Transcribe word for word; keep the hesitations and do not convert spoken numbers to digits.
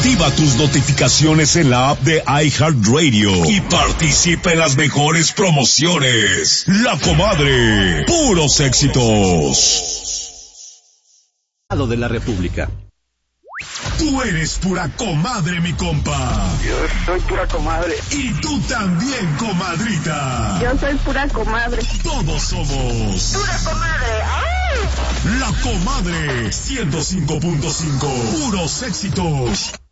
Activa tus notificaciones en la app de iHeartRadio y participa en las mejores promociones. La Comadre, puros éxitos. De la República. Tú eres pura comadre, mi compa. Yo soy pura comadre. Y tú también, comadrita. Yo soy pura comadre. Todos somos pura comadre. ¡Ay! La Comadre ciento cinco punto cinco. Puros éxitos.